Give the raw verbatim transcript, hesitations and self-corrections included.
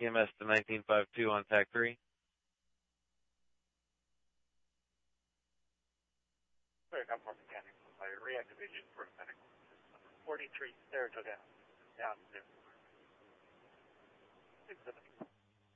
E M S to nineteen five two on T A C three. Sorry, I'm more mechanical. Reactivation for medical system. forty-three, Saratoga, down zero. Six seven.